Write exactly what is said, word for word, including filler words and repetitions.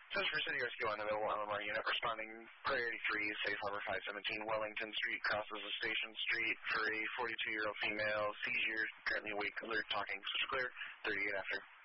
Says for City Rescue on available L M R unit responding priority three, Safe Harbor five seventeen, Wellington Street, crosses of Station Street for a forty-two-year-old female, seizure, currently awake, alert, talking, switch clear, thirty-eight after.